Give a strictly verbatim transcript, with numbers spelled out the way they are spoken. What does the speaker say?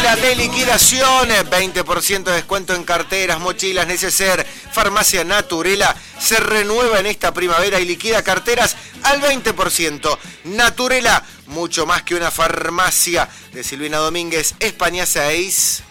Día de liquidación, veinte por ciento de descuento en carteras, mochilas, neceser. Farmacia Naturela se renueva en esta primavera y liquida carteras al veinte por ciento. Naturela, mucho más que una farmacia. De Silvina Domínguez, España seis.